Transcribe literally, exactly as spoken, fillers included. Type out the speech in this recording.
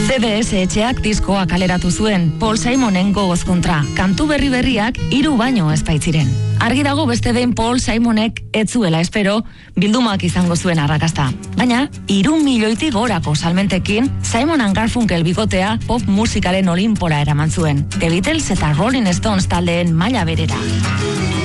C B S etxeak diskoa kaleratu zuen Paul Simonen gogoz kontra. Kantu berri berriak hiru baino ez baitziren. Argi dago beste behin Paul Simonek ez zuela espero bildumak izango zuen arrakasta. Baina, hiru milioitik gorako salmentekin Simon and Garfunkel bikotea pop musikaren olimpora eraman zuen. The Beatles eta Rolling Stones taldeen maila berera.